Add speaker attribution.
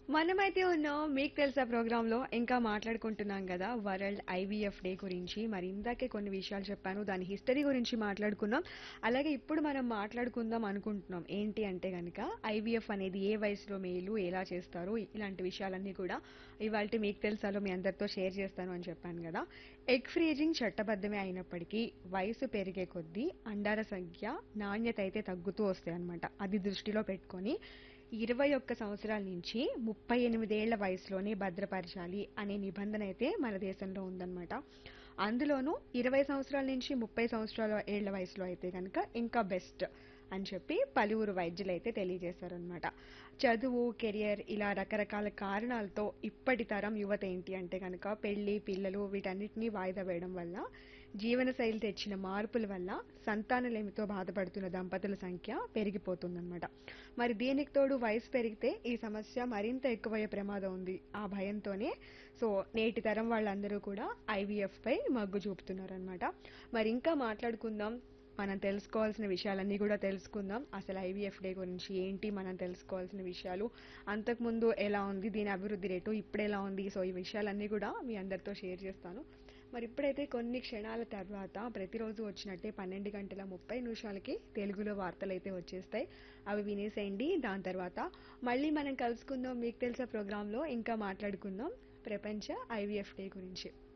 Speaker 1: మనమైతే ఉన్నాం మీకు తెలుసా ప్రోగ్రాంలో ఇంకా మాట్లాడుకుంటున్నాం కదా వరల్డ్ ఐవీఎఫ్ డే గురించి. మరి ఇందాకే కొన్ని విషయాలు చెప్పాను, దాని హిస్టరీ గురించి మాట్లాడుకున్నాం. అలాగే ఇప్పుడు మనం మాట్లాడుకుందాం అనుకుంటున్నాం ఏంటి అంటే గనక ఐవీఎఫ్ అనేది ఏ వయసులో మేలు, ఎలా చేస్తారు, ఇలాంటి విషయాలన్నీ కూడా ఇవాళ మీకు తెలుసాలో మీ అందరితో షేర్ చేస్తాను అని చెప్పాను కదా. ఎగ్ ఫ్రీజింగ్ చట్టబద్ధమే అయినప్పటికీ వయసు పెరిగే కొద్దీ అండాల సంఖ్య, నాణ్యత అయితే తగ్గుతూ వస్తాయి అనమాట. అది దృష్టిలో పెట్టుకొని 21 సంవత్సరాల నుంచి 38 ఏళ్ల వయసులోనే భద్రపరచాలి అనే నిబంధన అయితే మన దేశంలో ఉందన్నమాట. అందులోనూ 20 సంవత్సరాల నుంచి 30 సంవత్సరాల ఏళ్ల వయసులో అయితే కనుక ఇంకా బెస్ట్ అని చెప్పి పలువురు వైద్యులు అయితే తెలియజేశారనమాట. చదువు, కెరియర్ ఇలా రకరకాల కారణాలతో ఇప్పటి తరం యువత ఏంటి అంటే కనుక పెళ్లి, పిల్లలు వీటన్నిటిని వాయిదా వేయడం వల్ల, జీవనశైలి తెచ్చిన మార్పుల వల్ల సంతానలేమితో బాధపడుతున్న దంపతుల సంఖ్య పెరిగిపోతుందన్నమాట. మరి దీనికి తోడు వయసు పెరిగితే ఈ సమస్య మరింత ఎక్కువయ్యే ప్రమాదం ఉంది. ఆ భయంతోనే సో నేటి తరం వాళ్ళందరూ కూడా ఐవీఎఫ్ పై మగ్గు చూపుతున్నారనమాట. మరి ఇంకా మాట్లాడుకుందాం, మనం తెలుసుకోవాల్సిన విషయాలన్నీ కూడా తెలుసుకుందాం. అసలు ఐవీఎఫ్ డే గురించి ఏంటి మనం తెలుసుకోవాల్సిన విషయాలు, అంతకుముందు ఎలా ఉంది దీని అభివృద్ధి రేటు, ఇప్పుడు ఎలా ఉంది, సో ఈ విషయాలన్నీ కూడా మీ అందరితో షేర్ చేస్తాను. మరి ఇప్పుడైతే కొన్ని క్షణాల తర్వాత ప్రతిరోజు వచ్చినట్టే 12 గంటల 30 నిమిషాలకి తెలుగులో వార్తలు అయితే వచ్చేస్తాయి. అవి వినేసేయండి. దాని తర్వాత మళ్ళీ మనం కలుసుకుందాం మీకు తెలుసా ప్రోగ్రాంలో ఇంకా మాట్లాడుకుందాం ప్రపంచ ఐవీఎఫ్ డే గురించి.